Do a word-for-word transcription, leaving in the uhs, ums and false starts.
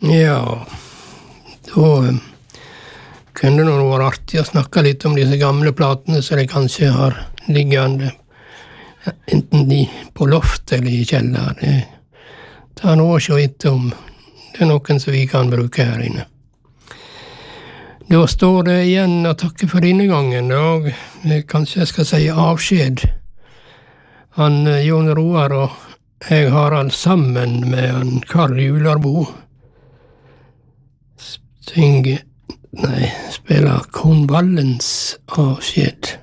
Ja, da eh, kunne det nå vært artig å snakke litt om disse gamle platene som de kanskje har liggende, ja, enten de på loft eller i kjeller. Det tar nå å se etter om det er noen som vi kan bruke her inne. Da står det igjen å takke for denne gangen, og kanskje jeg skal si avskjed. Han, Jon Roar og jeg har han sammen med han Karl Jularbo. Synger, nei, spiller Konvallens avskjed.